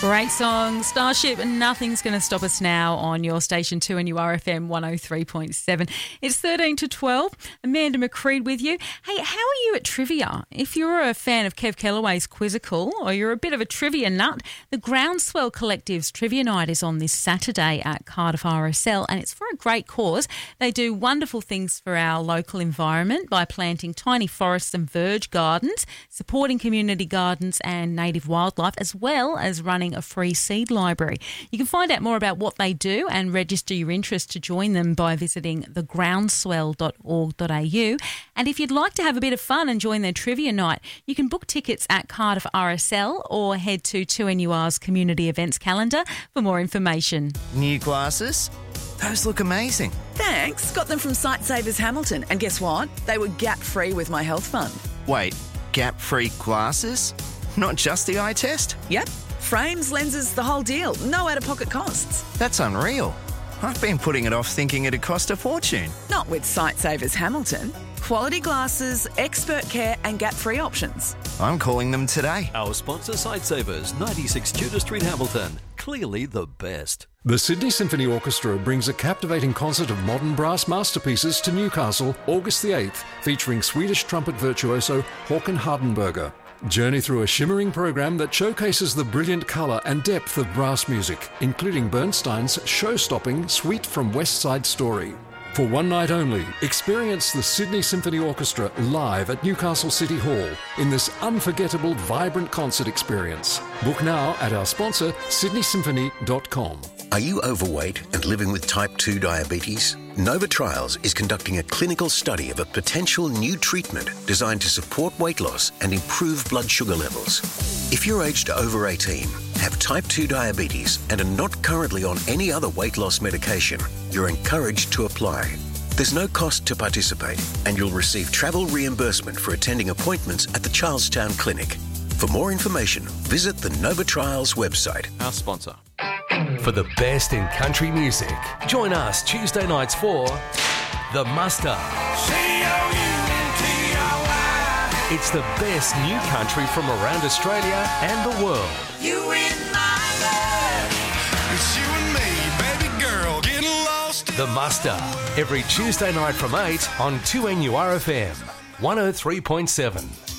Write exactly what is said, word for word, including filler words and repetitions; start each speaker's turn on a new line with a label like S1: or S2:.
S1: Great song, Starship, and nothing's going to stop us now on your station two and U R F M one oh three point seven. It's thirteen to twelve. Amanda McCreed with you. Hey, how are you at trivia? If you're a fan of Kev Kellaway's Quizzical or you're a bit of a trivia nut, the Groundswell Collective's Trivia Night is on this Saturday at Cardiff R S L, and it's for a great cause. They do wonderful things for our local environment by planting tiny forests and verge gardens, supporting community gardens and native wildlife, as well as running a free seed library. You can find out more about what they do and register your interest to join them by visiting the groundswell dot org dot a u. And if you'd like to have a bit of fun and join their trivia night, you can book tickets at Cardiff R S L or head to two N U R's community events calendar for more information.
S2: New glasses? Those look amazing.
S3: Thanks. Got them from Sightsavers Hamilton. And guess what? They were gap-free with my health fund.
S2: Wait, gap-free glasses? Not just the eye test?
S3: Yep. Frames, lenses, the whole deal. No out-of-pocket costs.
S2: That's unreal. I've been putting it off thinking it'd cost a fortune.
S3: Not with Sightsavers Hamilton. Quality glasses, expert care and gap-free options.
S2: I'm calling them today.
S4: Our sponsor, Sightsavers, ninety-six Tudor Street, Hamilton. Clearly the best.
S5: The Sydney Symphony Orchestra brings a captivating concert of modern brass masterpieces to Newcastle August the eighth, featuring Swedish trumpet virtuoso Håkan Hardenberger. Journey through a shimmering program that showcases the brilliant colour and depth of brass music, including Bernstein's show-stopping Suite from West Side Story. For one night only, experience the Sydney Symphony Orchestra live at Newcastle City Hall in this unforgettable, vibrant concert experience. Book now at our sponsor, sydney symphony dot com.
S6: Are you overweight and living with type two diabetes? Nova Trials is conducting a clinical study of a potential new treatment designed to support weight loss and improve blood sugar levels. If you're aged over eighteen, have type two diabetes and are not currently on any other weight loss medication, you're encouraged to apply. There's no cost to participate, and you'll receive travel reimbursement for attending appointments at the Charlestown Clinic. For more information, visit the Nova Trials website.
S4: Our sponsor.
S7: For the best in country music, join us Tuesday nights for The Muster. It's the best new country from around Australia and the world.
S8: You in my life. It's you and me, baby girl, getting lost.
S7: The Muster, every Tuesday night from eight on two N U R F M one oh three point seven.